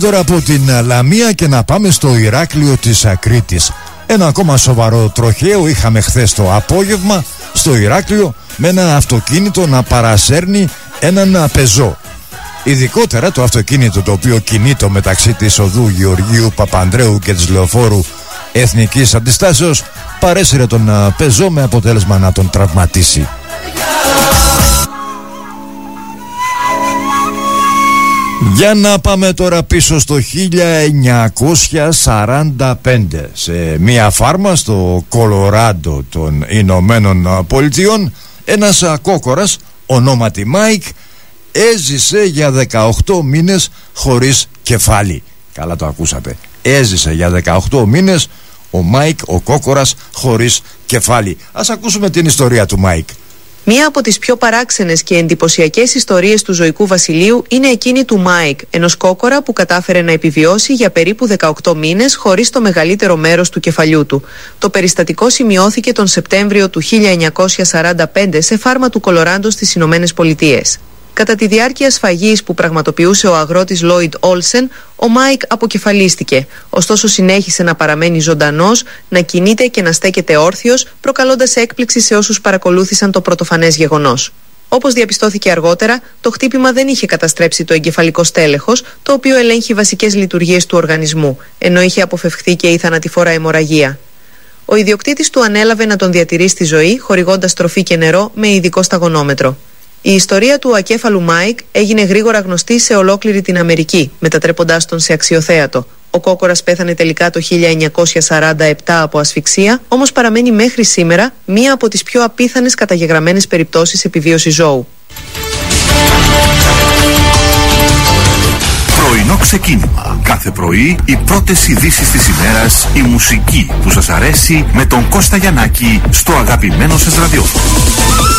Τώρα από την Λαμία και να πάμε στο Ηράκλειο της Κρήτης. Ένα ακόμα σοβαρό τροχαίο είχαμε χθες το απόγευμα στο Ηράκλειο, με ένα αυτοκίνητο να παρασέρνει έναν πεζό. Ειδικότερα το αυτοκίνητο το οποίο κινείται μεταξύ της οδού Γεωργίου Παπανδρέου και της λεωφόρου Εθνικής Αντιστάσεως παρέσυρε τον πεζό με αποτέλεσμα να τον τραυματίσει. Για να πάμε τώρα πίσω στο 1945, σε μια φάρμα στο Κολοράντο των Ηνωμένων Πολιτειών, ένας κόκορας ονόματι Μάικ έζησε για 18 μήνες χωρίς κεφάλι. Καλά το ακούσατε, έζησε για 18 μήνες ο Μάικ ο κόκορας χωρίς κεφάλι. Ας ακούσουμε την ιστορία του Μάικ. Μία από τις πιο παράξενες και εντυπωσιακές ιστορίες του ζωικού βασιλείου είναι εκείνη του Μάικ, ενός κόκορα που κατάφερε να επιβιώσει για περίπου 18 μήνες χωρίς το μεγαλύτερο μέρος του κεφαλιού του. Το περιστατικό σημειώθηκε τον Σεπτέμβριο του 1945 σε φάρμα του Κολοράντο στις Ηνωμένες Πολιτείες. Κατά τη διάρκεια σφαγής που πραγματοποιούσε ο αγρότης Λόιντ Όλσεν, ο Μάικ αποκεφαλίστηκε. Ωστόσο συνέχισε να παραμένει ζωντανός, να κινείται και να στέκεται όρθιος, προκαλώντας έκπληξη σε όσους παρακολούθησαν το πρωτοφανές γεγονός. Όπως διαπιστώθηκε αργότερα, το χτύπημα δεν είχε καταστρέψει το εγκεφαλικό στέλεχος, το οποίο ελέγχει βασικές λειτουργίες του οργανισμού, ενώ είχε αποφευχθεί και η θανατηφόρα αιμορραγία. Ο ιδιοκτήτης του ανέλαβε να τον διατηρεί στη ζωή, χορηγώντας τροφή και νερό με ειδικό σταγονόμετρο. Η ιστορία του ακέφαλου Μάικ έγινε γρήγορα γνωστή σε ολόκληρη την Αμερική, μετατρέποντάς τον σε αξιοθέατο. Ο κόκορας πέθανε τελικά το 1947 από ασφυξία, όμως παραμένει μέχρι σήμερα μία από τις πιο απίθανες καταγεγραμμένες περιπτώσεις επιβίωσης ζώου. Πρωινό ξεκίνημα. Κάθε πρωί οι πρώτες ειδήσεις της ημέρας, η μουσική που σας αρέσει με τον Κώστα Γιαννάκη στο αγαπημένο σας ραδιόφωνο.